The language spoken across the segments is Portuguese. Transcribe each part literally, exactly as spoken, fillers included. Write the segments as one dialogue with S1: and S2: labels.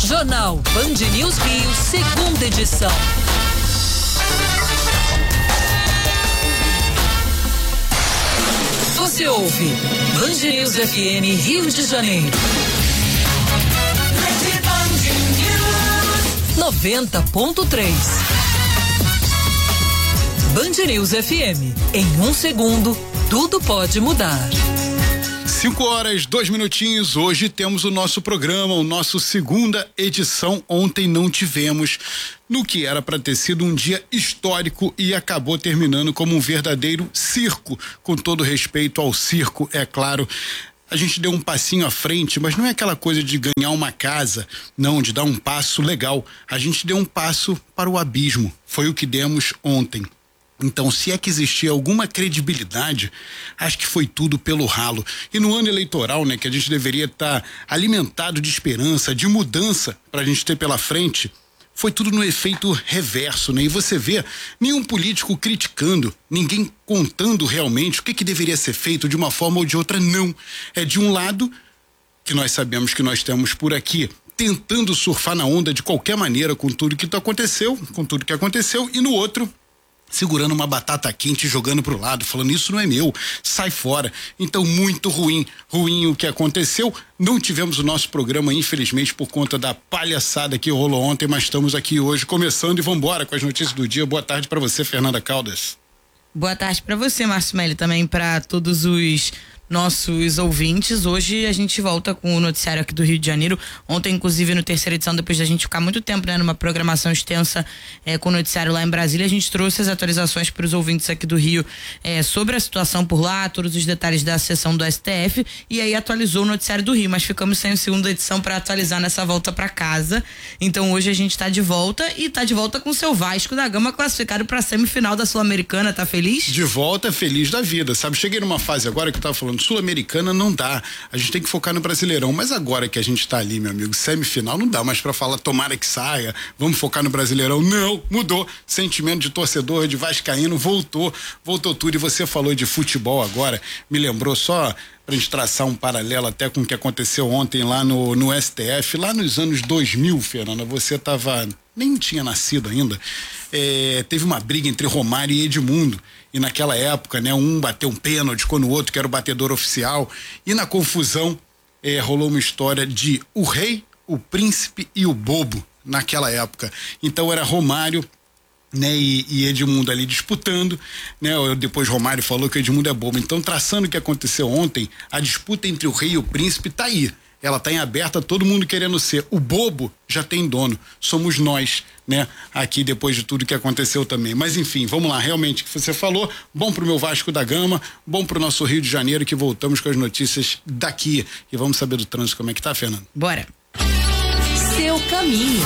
S1: Jornal Band News Rio, segunda edição. Você ouve Band News F M Rio de Janeiro. noventa ponto três. Band News F M. Em um segundo, tudo pode mudar.
S2: Cinco horas, dois minutinhos. Hoje temos o nosso programa, o nosso segunda edição. Ontem não tivemos, no que era para ter sido um dia histórico e acabou terminando como um verdadeiro circo. Com todo respeito ao circo, é claro. A gente deu um passinho à frente, mas não é aquela coisa de ganhar uma casa, não, de dar um passo legal. A gente deu um passo para o abismo. Foi o que demos ontem. Então, se é que existia alguma credibilidade, acho que foi tudo pelo ralo. E no ano eleitoral, né, que a gente deveria estar tá alimentado de esperança, de mudança para a gente ter pela frente, foi tudo no efeito reverso, né? E você vê nenhum político criticando, ninguém contando realmente o que que deveria ser feito de uma forma ou de outra, não. É de um lado, que nós sabemos que nós temos por aqui, tentando surfar na onda de qualquer maneira com tudo que aconteceu, com tudo que aconteceu, e no outro, segurando uma batata quente e jogando pro lado, falando isso não é meu, sai fora. Então, muito ruim, ruim o que aconteceu. Não tivemos o nosso programa, infelizmente, por conta da palhaçada que rolou ontem, mas estamos aqui hoje começando e vambora com as notícias do dia. Boa tarde para você, Fernanda Caldas.
S3: Boa tarde para você, Márcio Melli, também para todos os nossos ouvintes. Hoje a gente volta com o noticiário aqui do Rio de Janeiro. Ontem, inclusive, no terceira edição, depois da gente ficar muito tempo, né, numa programação extensa é, com o noticiário lá em Brasília, a gente trouxe as atualizações para os ouvintes aqui do Rio é, sobre a situação por lá, todos os detalhes da sessão do S T F, e aí atualizou o noticiário do Rio, mas ficamos sem a segunda edição para atualizar nessa volta para casa. Então hoje a gente está de volta e está de volta com o seu Vasco da Gama classificado para a semifinal da Sul-Americana. Tá feliz?
S2: De volta, feliz da vida, sabe? Cheguei numa fase agora que eu tava falando, Sul-Americana não dá, a gente tem que focar no Brasileirão, mas agora que a gente tá ali, meu amigo, semifinal, não dá mais pra falar tomara que saia, vamos focar no Brasileirão, não, mudou, sentimento de torcedor, de vascaíno, voltou, voltou tudo. E você falou de futebol agora, me lembrou só pra gente traçar um paralelo até com o que aconteceu ontem lá no, no S T F, lá nos anos dois mil, Fernanda, você tava, nem tinha nascido ainda, é, teve uma briga entre Romário e Edmundo, e naquela época, né, um bateu um pênalti quando o outro que era o batedor oficial, e na confusão é, rolou uma história de o rei, o príncipe e o bobo naquela época. Então era Romário, né, e, e Edmundo ali disputando, né, depois Romário falou que Edmundo é bobo. Então, traçando o que aconteceu ontem, a disputa entre o rei e o príncipe tá aí. Ela tá em aberta, todo mundo querendo ser. O bobo já tem dono, somos nós, né? Aqui depois de tudo que aconteceu também. Mas enfim, vamos lá, realmente o que você falou, bom pro meu Vasco da Gama, bom pro nosso Rio de Janeiro, que voltamos com as notícias daqui. E vamos saber do trânsito, como é que tá, Fernando?
S3: Bora.
S1: Seu caminho.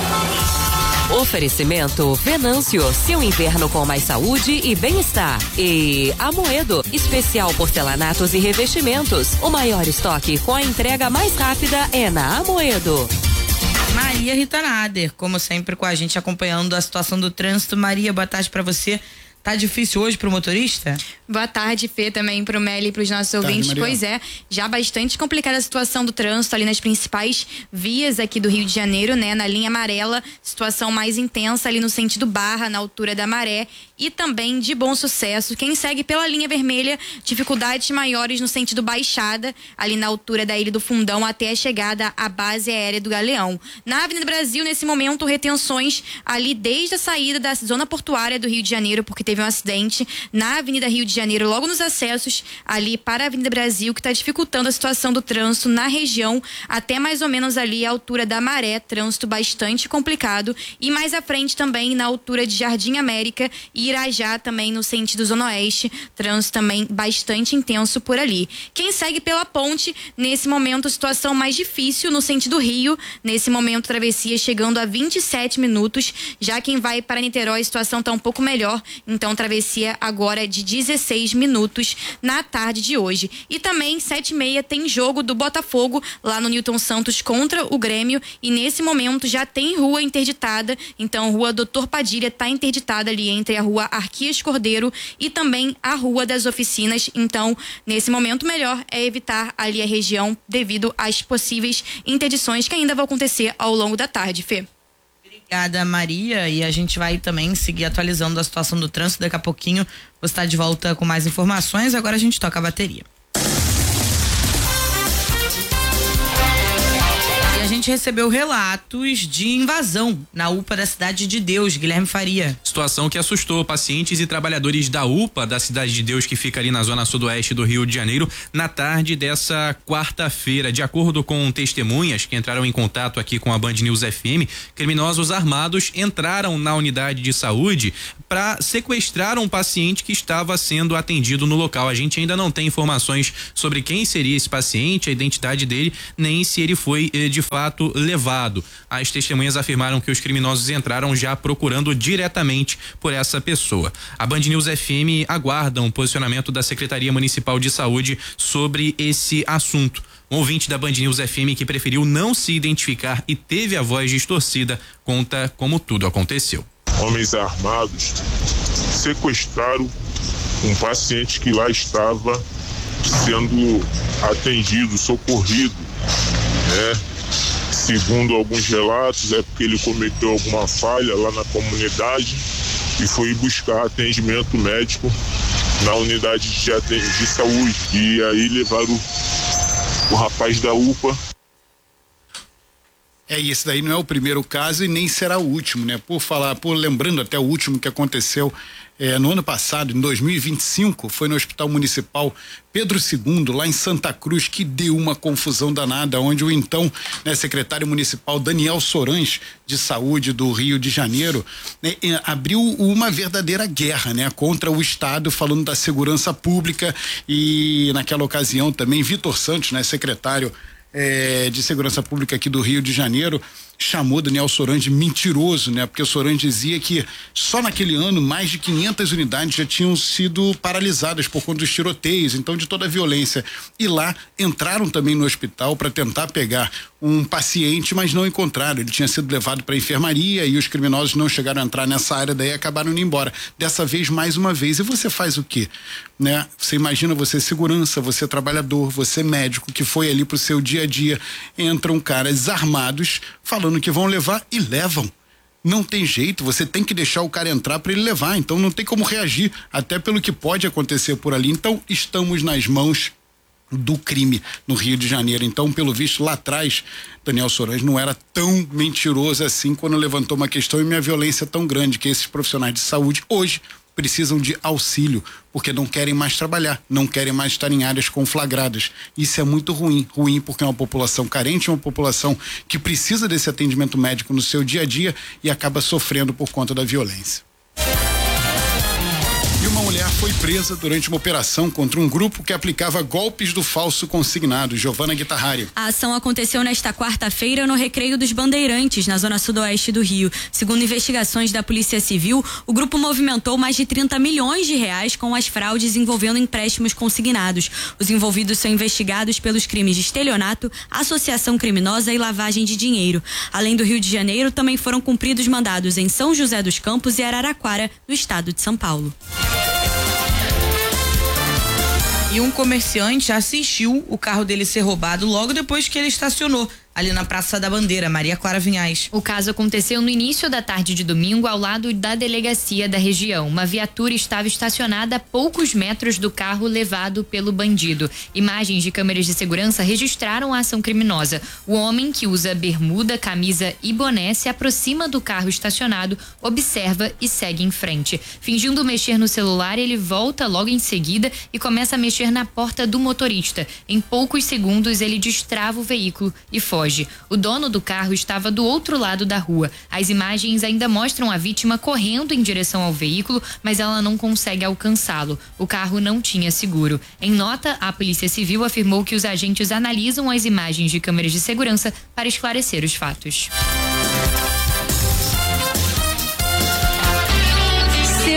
S4: Oferecimento Venâncio, seu inverno com mais saúde e bem-estar. E Amoedo, especial porcelanatos e revestimentos. O maior estoque com a entrega mais rápida é na Amoedo.
S3: Maria Rita Nader, como sempre com a gente acompanhando a situação do trânsito. Maria, boa tarde para você. Tá difícil hoje pro motorista?
S5: Boa tarde, Fê, também pro Meli e pros nossos
S2: tarde,
S5: ouvintes.
S2: Maria.
S5: Pois é, já bastante complicada a situação do trânsito ali nas principais vias aqui do Rio de Janeiro, né? Na linha amarela, situação mais intensa ali no sentido Barra, na altura da Maré, e também de Bom Sucesso. Quem segue pela linha vermelha, dificuldades maiores no sentido Baixada, ali na altura da Ilha do Fundão, até a chegada à base aérea do Galeão. Na Avenida Brasil, nesse momento, retenções ali desde a saída da zona portuária do Rio de Janeiro, porque teve um acidente na Avenida Rio de Janeiro, logo nos acessos ali para a Avenida Brasil, que está dificultando a situação do trânsito na região, até mais ou menos ali a altura da Maré, trânsito bastante complicado, e mais à frente também na altura de Jardim América e Irajá, também no sentido Zona Oeste, trânsito também bastante intenso por ali. Quem segue pela ponte, nesse momento situação mais difícil no sentido Rio, nesse momento travessia chegando a vinte e sete minutos, já quem vai para Niterói a situação está um pouco melhor, então Então, travessia agora de dezesseis minutos na tarde de hoje. E também, sete e meia, tem jogo do Botafogo lá no Newton Santos contra o Grêmio. E nesse momento já tem rua interditada. Então, rua Doutor Padilha está interditada ali entre a rua Arquias Cordeiro e também a rua das Oficinas. Então, nesse momento, melhor é evitar ali a região devido às possíveis interdições que ainda vão acontecer ao longo da tarde, Fê.
S3: Obrigada, Maria, e a gente vai também seguir atualizando a situação do trânsito. Daqui a pouquinho você está de volta com mais informações. Agora a gente toca a bateria. A gente recebeu relatos de invasão na U P A da Cidade de Deus. Guilherme Faria.
S6: Situação que assustou pacientes e trabalhadores da U P A da Cidade de Deus, que fica ali na zona sudoeste do Rio de Janeiro, na tarde dessa quarta-feira. De acordo com testemunhas que entraram em contato aqui com a Band News F M, criminosos armados entraram na unidade de saúde para sequestrar um paciente que estava sendo atendido no local. A gente ainda não tem informações sobre quem seria esse paciente, a identidade dele, nem se ele foi eh, de fato levado. As testemunhas afirmaram que os criminosos entraram já procurando diretamente por essa pessoa. A Band News F M aguarda um posicionamento da Secretaria Municipal de Saúde sobre esse assunto. Um ouvinte da Band News F M que preferiu não se identificar e teve a voz distorcida conta como tudo aconteceu.
S7: Homens armados sequestraram um paciente que lá estava sendo atendido, socorrido, né? Segundo alguns relatos, é porque ele cometeu alguma falha lá na comunidade e foi buscar atendimento médico na unidade de, de saúde. E aí levaram o, o rapaz da U P A.
S2: É, e esse daí não é o primeiro caso e nem será o último, né? Por falar, por lembrando até o último que aconteceu é, no ano passado, em dois mil e vinte e cinco, foi no Hospital Municipal Pedro segundo, lá em Santa Cruz, que deu uma confusão danada, onde o então né, secretário municipal Daniel Sorães, de Saúde do Rio de Janeiro, né, abriu uma verdadeira guerra, né, contra o Estado, falando da segurança pública. E naquela ocasião também Vitor Santos, né, secretário É, de Segurança Pública aqui do Rio de Janeiro, chamou Daniel Sorães de mentiroso, né? Porque o Sorães dizia que só naquele ano mais de quinhentas unidades já tinham sido paralisadas por conta dos tiroteios, então de toda a violência. E lá entraram também no hospital para tentar pegar um paciente, mas não encontraram. Ele tinha sido levado para a enfermaria e os criminosos não chegaram a entrar nessa área, daí acabaram indo embora. Dessa vez, mais uma vez. E você faz o quê? Né? Você imagina você segurança, você trabalhador, você médico, que foi ali pro seu dia a dia, entram caras armados falando que vão levar e levam. Não tem jeito, você tem que deixar o cara entrar para ele levar, então não tem como reagir, até pelo que pode acontecer por ali. Então estamos nas mãos do crime no Rio de Janeiro. Então, pelo visto, lá atrás, Daniel Sorães não era tão mentiroso assim quando levantou uma questão, e minha violência é tão grande que esses profissionais de saúde hoje precisam de auxílio, porque não querem mais trabalhar, não querem mais estar em áreas conflagradas. Isso é muito ruim, ruim porque é uma população carente, uma população que precisa desse atendimento médico no seu dia a dia e acaba sofrendo por conta da violência. E uma mulher foi presa durante uma operação contra um grupo que aplicava golpes do falso consignado. Giovana Guitarrari.
S8: A ação aconteceu nesta quarta-feira no Recreio dos Bandeirantes, na zona sudoeste do Rio. Segundo investigações da Polícia Civil, o grupo movimentou mais de trinta milhões de reais com as fraudes envolvendo empréstimos consignados. Os envolvidos são investigados pelos crimes de estelionato, associação criminosa e lavagem de dinheiro. Além do Rio de Janeiro, também foram cumpridos mandados em São José dos Campos e Araraquara, no estado de São Paulo.
S3: E um comerciante assistiu o carro dele ser roubado logo depois que ele estacionou ali na Praça da Bandeira. Maria Clara Vinhais.
S9: O caso aconteceu no início da tarde de domingo, ao lado da delegacia da região. Uma viatura estava estacionada a poucos metros do carro levado pelo bandido. Imagens de câmeras de segurança registraram a ação criminosa. O homem, que usa bermuda, camisa e boné, se aproxima do carro estacionado, observa e segue em frente. Fingindo mexer no celular, ele volta logo em seguida e começa a mexer na porta do motorista. Em poucos segundos, ele destrava o veículo e foge. O dono do carro estava do outro lado da rua. As imagens ainda mostram a vítima correndo em direção ao veículo, mas ela não consegue alcançá-lo. O carro não tinha seguro. Em nota, a Polícia Civil afirmou que os agentes analisam as imagens de câmeras de segurança para esclarecer os fatos.
S4: Seu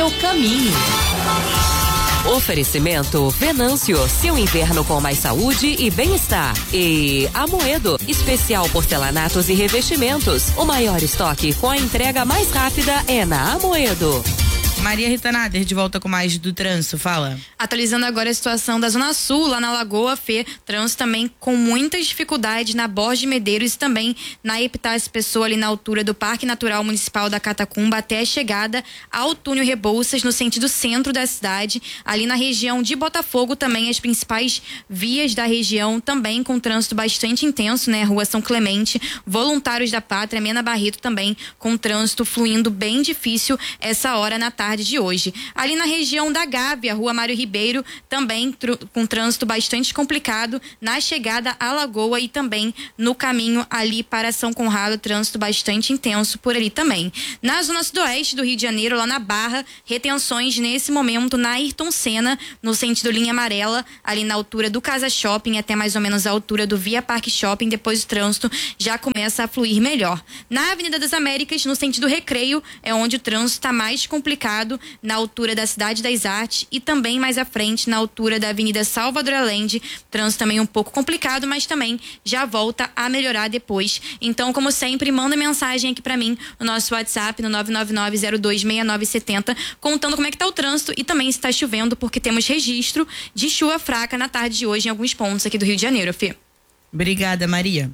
S4: seu caminho. Oferecimento Venâncio, seu inverno com mais saúde e bem-estar. E Amoedo, especial porcelanatos e revestimentos. O maior estoque com a entrega mais rápida é na Amoedo.
S3: Maria Rita Nader, de volta com mais do trânsito, fala.
S5: Atualizando agora a situação da Zona Sul, lá na Lagoa Fê, trânsito também com muitas dificuldades na Borges de Medeiros e também na Epitácio Pessoa, ali na altura do Parque Natural Municipal da Catacumba, até a chegada ao túnel Rebouças, no sentido centro da cidade, ali na região de Botafogo, também as principais vias da região, também com trânsito bastante intenso, né? Rua São Clemente, Voluntários da Pátria, Mena Barreto também com trânsito fluindo bem difícil essa hora na tarde de hoje. Ali na região da Gávea, Rua Mário Ribeiro, também tr- com trânsito bastante complicado na chegada à Lagoa e também no caminho ali para São Conrado, trânsito bastante intenso por ali também. Na zona sudoeste do Rio de Janeiro, lá na Barra, retenções nesse momento na Ayrton Senna, no sentido linha amarela, ali na altura do Casa Shopping, até mais ou menos a altura do Via Parque Shopping, depois o trânsito já começa a fluir melhor. Na Avenida das Américas, no sentido Recreio, é onde o trânsito está mais complicado, na altura da Cidade das Artes e também mais à frente na altura da Avenida Salvador Allende, trânsito também um pouco complicado, mas também já volta a melhorar depois. Então, como sempre, manda mensagem aqui pra mim no nosso WhatsApp no nove nove nove zero dois seis nove sete zero, contando como é que tá o trânsito e também se tá chovendo, porque temos registro de chuva fraca na tarde de hoje em alguns pontos aqui do Rio de Janeiro, Fê.
S3: Obrigada, Maria.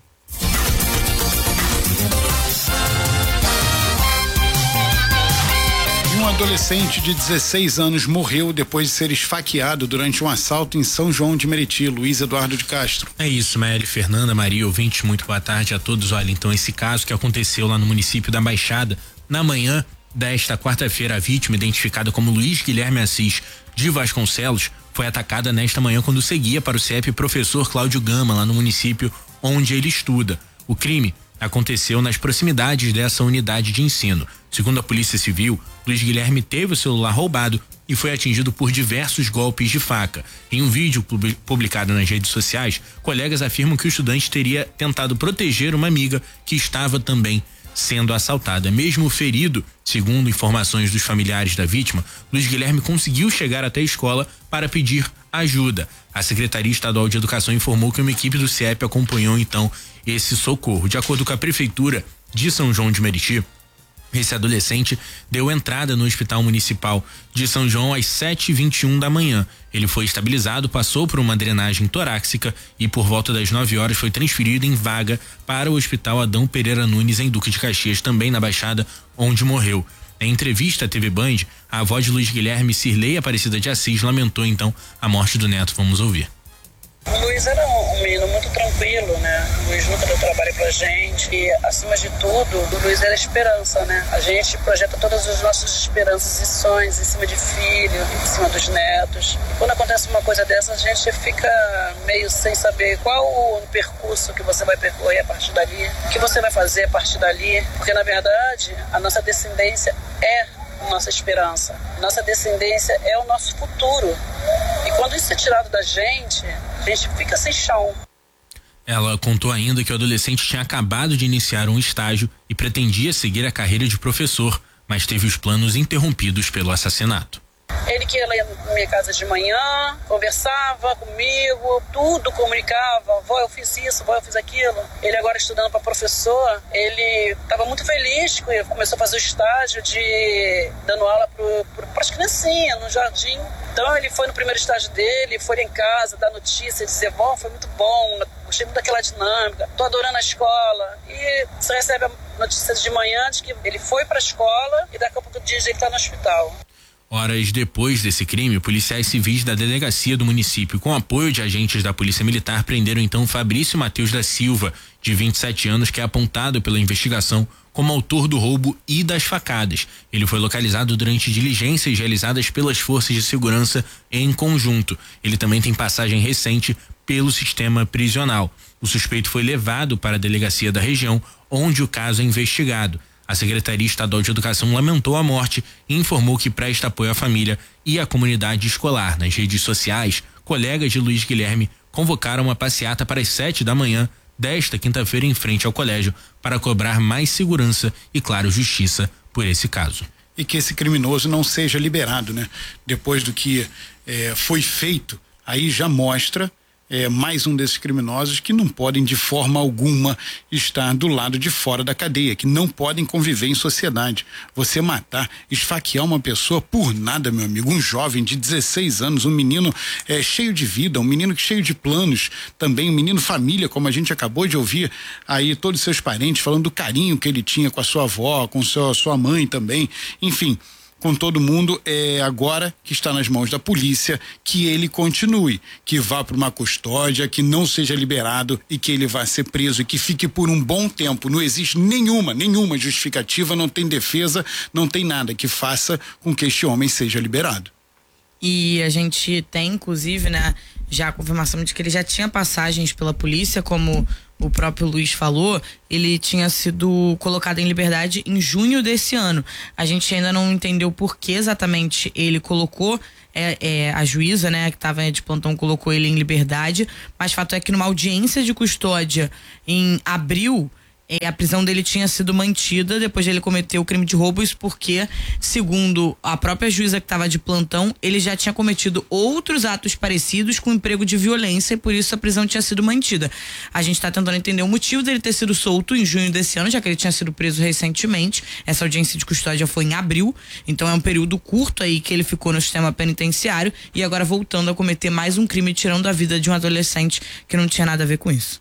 S2: Um adolescente de dezesseis anos morreu depois de ser esfaqueado durante um assalto em São João de Meriti. Luiz Eduardo de Castro.
S6: É isso, Mary, Fernanda, Maria, ouvintes, muito boa tarde a todos. Olha, então esse caso que aconteceu lá no município da Baixada, na manhã desta quarta-feira, a vítima, identificada como Luiz Guilherme Assis de Vasconcelos, foi atacada nesta manhã quando seguia para o C E P Professor Cláudio Gama, lá no município onde ele estuda. O crime aconteceu nas proximidades dessa unidade de ensino. Segundo a Polícia Civil, Luiz Guilherme teve o celular roubado e foi atingido por diversos golpes de faca. Em um vídeo publicado nas redes sociais, colegas afirmam que o estudante teria tentado proteger uma amiga que estava também sendo assaltada. Mesmo ferido, segundo informações dos familiares da vítima, Luiz Guilherme conseguiu chegar até a escola para pedir ajuda. A Secretaria Estadual de Educação informou que uma equipe do C E P acompanhou então esse socorro. De acordo com a Prefeitura de São João de Meriti, esse adolescente deu entrada no Hospital Municipal de São João às sete e vinte e um da manhã. Ele foi estabilizado, passou por uma drenagem torácica e por volta das nove horas foi transferido em vaga para o Hospital Adão Pereira Nunes, em Duque de Caxias, também na Baixada, onde morreu. Em entrevista à T V Band, a avó de Luiz Guilherme, Cirlei Aparecida de Assis, lamentou então a morte do neto. Vamos ouvir.
S10: O Luiz era um menino muito tranquilo, né? O Luiz nunca deu trabalho pra gente e, acima de tudo, o Luiz era esperança, né? A gente projeta todas as nossas esperanças e sonhos em cima de filho, em cima dos netos. E quando acontece uma coisa dessa, a gente fica meio sem saber qual o percurso que você vai percorrer a partir dali, o que você vai fazer a partir dali, porque, na verdade, a nossa descendência é nossa esperança. Nossa descendência é o nosso futuro. E quando isso é tirado da gente, a gente fica sem chão.
S6: Ela contou ainda que o adolescente tinha acabado de iniciar um estágio e pretendia seguir a carreira de professor, mas teve os planos interrompidos pelo assassinato.
S10: Ele que ia lá na minha casa de manhã, conversava comigo, tudo comunicava, vó, eu fiz isso, vó, eu fiz aquilo. Ele agora estudando para professor, ele estava muito feliz, começou a fazer o estágio de dando aula para as criancinhas no jardim. Então ele foi no primeiro estágio dele, foi lá em casa, dar notícia, dizer, vó, foi muito bom, gostei muito daquela dinâmica, tô adorando a escola. E você recebe a notícia de manhã de que ele foi para a escola e daqui a pouco do dia ele está no hospital.
S6: Horas depois desse crime, policiais civis da delegacia do município, com apoio de agentes da Polícia Militar, prenderam então Fabrício Mateus da Silva, de vinte e sete anos, que é apontado pela investigação como autor do roubo e das facadas. Ele foi localizado durante diligências realizadas pelas forças de segurança em conjunto. Ele também tem passagem recente pelo sistema prisional. O suspeito foi levado para a delegacia da região, onde o caso é investigado. A Secretaria Estadual de Educação lamentou a morte e informou que presta apoio à família e à comunidade escolar. Nas redes sociais, colegas de Luiz Guilherme convocaram uma passeata para as sete da manhã desta quinta-feira em frente ao colégio para cobrar mais segurança e, claro, justiça por esse caso.
S2: e que esse criminoso não seja liberado, né? Depois do que eh, foi feito, aí já mostra É, mais um desses criminosos que não podem de forma alguma estar do lado de fora da cadeia, que não podem conviver em sociedade. Você matar, esfaquear uma pessoa por nada, meu amigo, um jovem de dezesseis anos, um menino é, cheio de vida, um menino cheio de planos, também um menino família, como a gente acabou de ouvir aí todos os seus parentes falando do carinho que ele tinha com a sua avó, com sua, sua mãe também, enfim, com todo mundo, é agora que está nas mãos da polícia, que ele continue, que vá para uma custódia, que não seja liberado e que ele vá ser preso e que fique por um bom tempo. Não existe nenhuma, nenhuma justificativa, não tem defesa, não tem nada que faça com que este homem seja liberado.
S3: E a gente tem, inclusive, né, já a confirmação de que ele já tinha passagens pela polícia, como o próprio Luiz falou, ele tinha sido colocado em liberdade em junho desse ano. A gente ainda não entendeu por que exatamente ele colocou, é, é, a juíza, né, que estava de plantão, colocou ele em liberdade, mas fato é que numa audiência de custódia em abril, a prisão dele tinha sido mantida depois de ele cometer o crime de roubo, isso porque, segundo a própria juíza que estava de plantão, ele já tinha cometido outros atos parecidos com emprego de violência e por isso a prisão tinha sido mantida. A gente está tentando entender o motivo dele ter sido solto em junho desse ano, já que ele tinha sido preso recentemente. Essa audiência de custódia foi em abril, então é um período curto aí que ele ficou no sistema penitenciário e agora voltando a cometer mais um crime, tirando a vida de um adolescente que não tinha nada a ver com isso.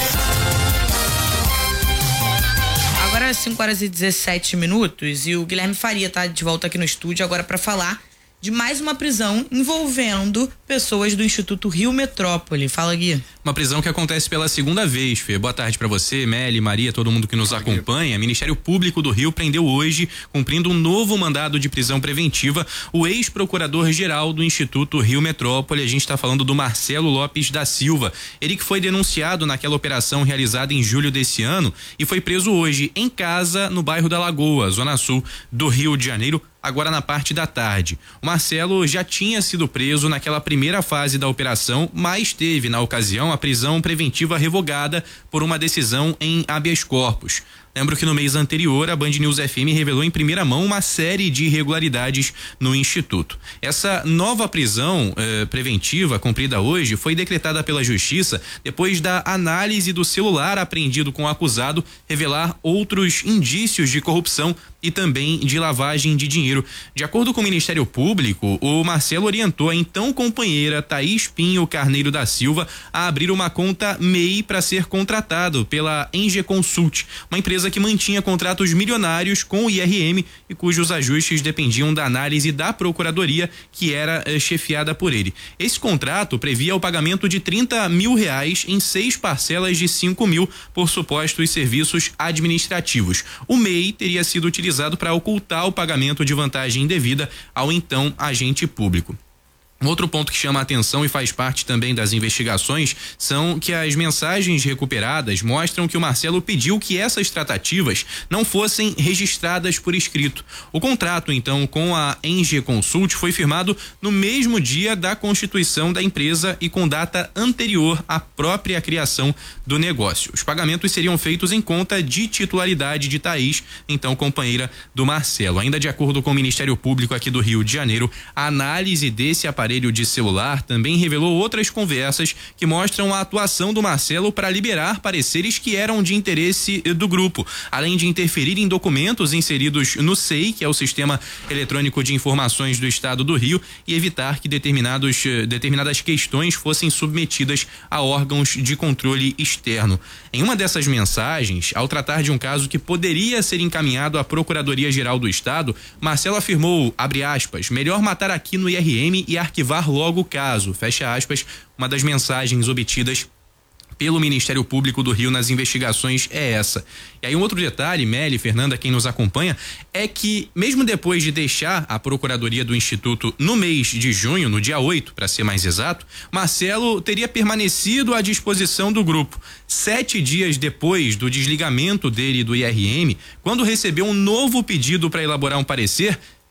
S3: Agora cinco horas e dezessete minutos e o Guilherme Faria tá de volta aqui no estúdio agora para falar de mais uma prisão envolvendo pessoas do Instituto Rio Metrópole. Fala, Gui.
S6: Uma prisão que acontece pela segunda vez, Fê. Boa tarde para você, Meli, Maria, todo mundo que nos acompanha. O Ministério Público do Rio prendeu hoje, cumprindo um novo mandado de prisão preventiva, o ex-procurador-geral do Instituto Rio Metrópole. A gente está falando do Marcelo Lopes da Silva. Ele que foi denunciado naquela operação realizada em julho desse ano e foi preso hoje em casa no bairro da Lagoa, zona sul do Rio de Janeiro, agora na parte da tarde. O Marcelo já tinha sido preso naquela primeira fase da operação, mas teve, na ocasião, a prisão preventiva revogada por uma decisão em habeas corpus. Lembro que no mês anterior a Band News F M revelou em primeira mão uma série de irregularidades no Instituto. Essa nova prisão eh, preventiva cumprida hoje foi decretada pela Justiça depois da análise do celular apreendido com o acusado revelar outros indícios de corrupção e também de lavagem de dinheiro. De acordo com o Ministério Público, o Marcelo orientou a então companheira Thaís Pinho Carneiro da Silva a abrir uma conta M E I para ser contratado pela Enge Consult, uma empresa que mantinha contratos milionários com o I R M e cujos ajustes dependiam da análise da Procuradoria, que era eh, chefiada por ele. Esse contrato previa o pagamento de trinta mil reais em seis parcelas de cinco mil por supostos serviços administrativos. O M E I teria sido utilizado para ocultar o pagamento de vantagem indevida ao então agente público. Um outro ponto que chama a atenção e faz parte também das investigações são que as mensagens recuperadas mostram que o Marcelo pediu que essas tratativas não fossem registradas por escrito. O contrato, então, com a Enge Consult foi firmado no mesmo dia da constituição da empresa e com data anterior à própria criação do negócio. Os pagamentos seriam feitos em conta de titularidade de Thaís, então companheira do Marcelo. Ainda de acordo com o Ministério Público aqui do Rio de Janeiro, a análise desse aparelho de celular também revelou outras conversas que mostram a atuação do Marcelo para liberar pareceres que eram de interesse do grupo, além de interferir em documentos inseridos no S E I, que é o Sistema Eletrônico de Informações do Estado do Rio, e evitar que determinados, determinadas questões fossem submetidas a órgãos de controle externo. Em uma dessas mensagens, ao tratar de um caso que poderia ser encaminhado à Procuradoria-Geral do Estado, Marcelo afirmou, abre aspas, melhor matar aqui no I R M e arquivar logo o caso, fecha aspas, uma das mensagens obtidas pelo Ministério Público do Rio nas investigações é essa. E aí um outro detalhe, Meli, Fernanda, quem nos acompanha, é que mesmo depois de deixar a Procuradoria do Instituto no mês de junho, no dia oito, para ser mais exato, Marcelo teria permanecido à disposição do grupo. Sete dias depois do desligamento dele do I R M, quando recebeu um novo pedido para elaborar um parecer,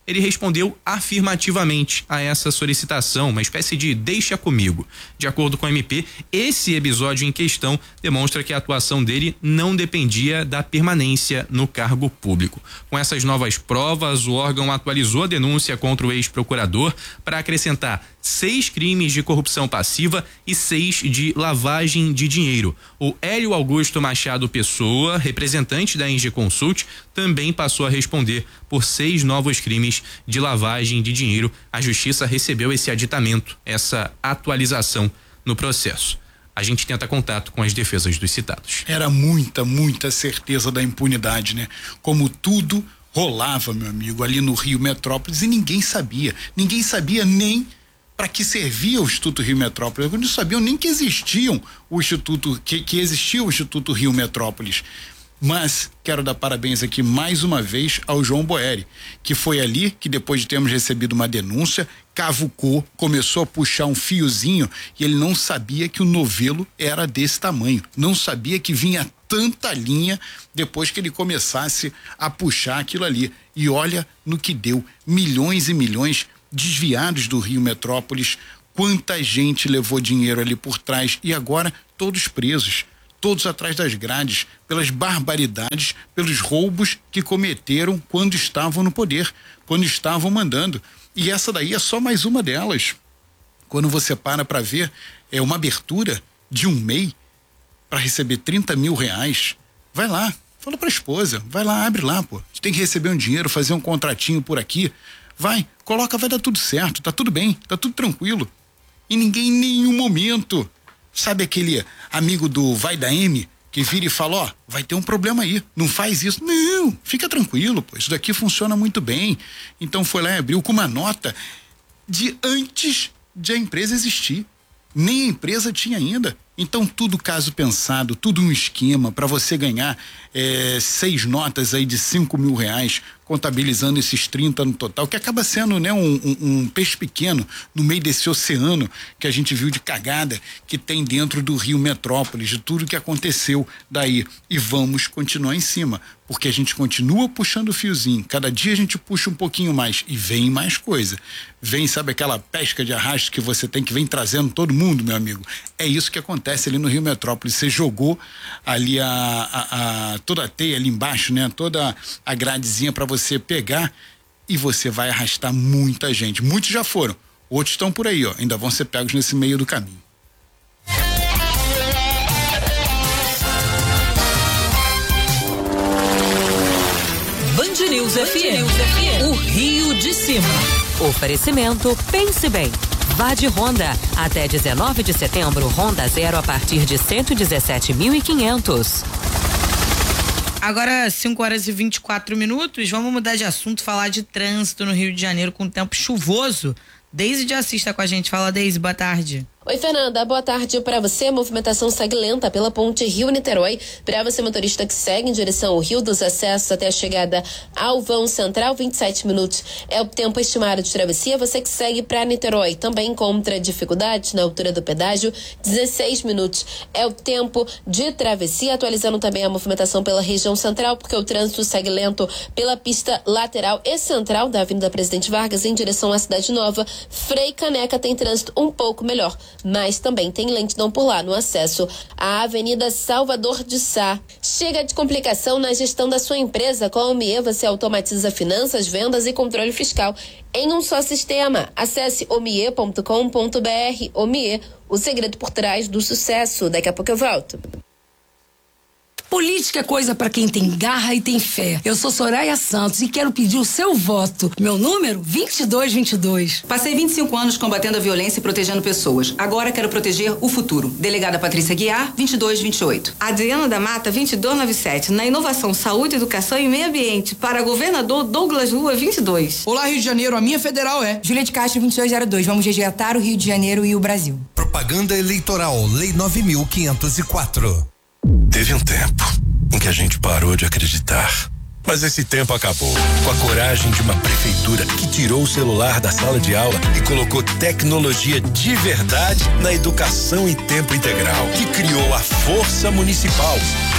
S6: ele respondeu afirmativamente a essa solicitação, uma espécie de deixa comigo. De acordo com o M P, esse episódio em questão demonstra que a atuação dele não dependia da permanência no cargo público. Com essas novas provas, o órgão atualizou a denúncia contra o ex-procurador para acrescentar seis crimes de corrupção passiva e seis de lavagem de dinheiro. O Hélio Augusto Machado Pessoa, representante da Engie Consult, também passou a responder por seis novos crimes de lavagem de dinheiro. A justiça recebeu esse aditamento, essa atualização no processo. A gente tenta contato com as defesas dos citados.
S2: Era muita, muita certeza da impunidade, né? Como tudo rolava, meu amigo, ali no Rio Metrópolis e ninguém sabia. Ninguém sabia nem para que servia o Instituto Rio Metrópolis. Não sabiam nem que existiam o Instituto, que, que existia o Instituto Rio Metrópolis. Mas quero dar parabéns aqui mais uma vez ao João Boeri, que foi ali que, depois de termos recebido uma denúncia, cavucou, começou a puxar um fiozinho e ele não sabia que o novelo era desse tamanho, não sabia que vinha tanta linha depois que ele começasse a puxar aquilo ali. E olha no que deu, milhões e milhões desviados do Rio Metrópolis, quanta gente levou dinheiro ali por trás e agora todos presos. Todos atrás das grades, pelas barbaridades, pelos roubos que cometeram quando estavam no poder, quando estavam mandando. E essa daí é só mais uma delas. Quando você para para ver, é uma abertura de um M E I para receber trinta mil reais. Vai lá, fala para a esposa, vai lá, abre lá, pô. Você tem que receber um dinheiro, fazer um contratinho por aqui. Vai, coloca, vai dar tudo certo, tá tudo bem, tá tudo tranquilo. E ninguém em nenhum momento... Sabe aquele amigo do Vai da M que vira e fala, ó, vai ter um problema aí, não faz isso. Não, fica tranquilo, pô, isso daqui funciona muito bem. Então foi lá e abriu com uma nota de antes de a empresa existir. Nem a empresa tinha ainda. Então tudo caso pensado, tudo um esquema para você ganhar é, seis notas aí de cinco mil reais, contabilizando esses trinta no total, que acaba sendo, né, um, um, um peixe pequeno no meio desse oceano que a gente viu de cagada que tem dentro do Rio Metrópolis, de tudo que aconteceu daí. E vamos continuar em cima, porque a gente continua puxando o fiozinho, cada dia a gente puxa um pouquinho mais e vem mais coisa. Vem, sabe aquela pesca de arrasto que você tem que vem trazendo todo mundo, meu amigo? É isso que acontece ali no Rio Metrópolis. Você jogou ali a, a, a toda a teia ali embaixo, né? Toda a gradezinha para você pegar e você vai arrastar muita gente. Muitos já foram, outros estão por aí, ó, ainda vão ser pegos nesse meio do caminho.
S1: Band News F M, o Rio de Cima.
S4: Oferecimento Pense Bem. Vá de Honda. Até dezenove de setembro, Honda Zero a partir de cento e dezessete mil e quinhentos.
S3: Agora, cinco horas e vinte e quatro minutos, vamos mudar de assunto, falar de trânsito no Rio de Janeiro com tempo chuvoso. Deise de Assis tá com a gente. Fala, Deise, boa tarde.
S11: Oi, Fernanda, boa tarde para você. A movimentação segue lenta pela ponte Rio-Niterói. Para você, motorista que segue em direção ao Rio, dos acessos até a chegada ao vão central, vinte e sete minutos é o tempo estimado de travessia. Você que segue para Niterói também encontra dificuldades na altura do pedágio, dezesseis minutos é o tempo de travessia. Atualizando também a movimentação pela região central, porque o trânsito segue lento pela pista lateral e central da Avenida Presidente Vargas em direção à Cidade Nova. Frei Caneca tem trânsito um pouco melhor, mas também tem lentidão por lá no acesso à Avenida Salvador de Sá. Chega de complicação na gestão da sua empresa. Com a Omie, você automatiza finanças, vendas e controle fiscal em um só sistema. Acesse omie ponto com ponto br. Omie, o segredo por trás do sucesso. Daqui a pouco eu volto.
S12: Política é coisa para quem tem garra e tem fé. Eu sou Soraya Santos e quero pedir o seu voto. Meu número? vinte e dois vinte e dois.
S13: Passei vinte e cinco anos combatendo a violência e protegendo pessoas. Agora quero proteger o futuro. Delegada Patrícia Guiar, vinte e dois vinte e oito.
S14: Adriana da Mata, vinte e dois noventa e sete. Na inovação, saúde, educação e meio ambiente. Para governador Douglas Lua, vinte e dois.
S15: Olá, Rio de Janeiro, a minha federal é
S16: Júlia de Castro, vinte e dois zero dois. Vamos resgatar o Rio de Janeiro e o Brasil.
S17: Propaganda eleitoral, Lei nove mil quinhentos e quatro. Teve um tempo em que a gente parou de acreditar. Mas esse tempo acabou. Com a coragem de uma prefeitura que tirou o celular da sala de aula e colocou tecnologia de verdade na educação em tempo integral. Que criou a Força Municipal,